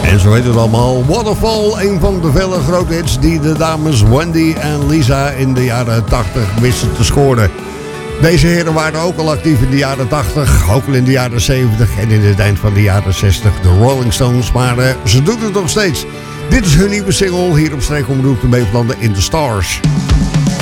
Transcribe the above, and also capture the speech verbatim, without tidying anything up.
En zo heet het allemaal. Waterfall, een van de vele grote hits die de dames Wendy en Lisa in de jaren tachtig wisten te scoren. Deze heren waren ook al actief in de jaren tachtig, ook al in de jaren zeventig en in het eind van de jaren zestig de Rolling Stones. Maar uh, ze doen het nog steeds. Dit is hun nieuwe single hier op Streekomroep de Beeflanden in the Stars.